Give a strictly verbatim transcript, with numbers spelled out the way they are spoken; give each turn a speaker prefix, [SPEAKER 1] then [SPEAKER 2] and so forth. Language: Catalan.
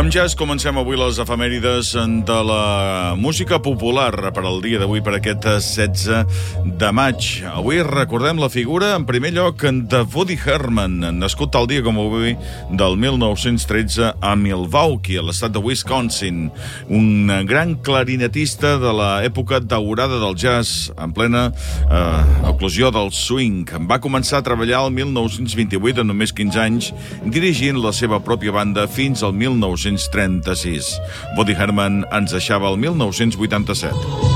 [SPEAKER 1] Amb jazz comencem avui les efemèrides de la música popular per al dia d'avui, per aquest setze de maig. Avui recordem la figura, en primer lloc, de Woody Herman, nascut tal dia com avui del mil nou-cents tretze a Milwaukee, a l'estat de Wisconsin. Un gran clarinetista de l'època daurada del jazz, en plena eh, eclosió del swing. Va començar a treballar el mil nou-cents vint-i-vuit, en només quinze anys, dirigint la seva pròpia banda fins al mil nou-cents trenta-sis. Woody Herman ens deixava el mil nou-cents vuitanta-set.